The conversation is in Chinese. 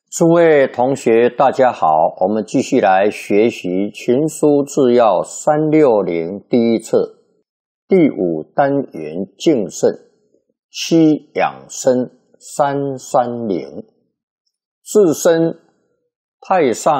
诸位同学，大家好，我们继续来学习《群书治要360》第一册第5单元敬慎7养生330。自身太上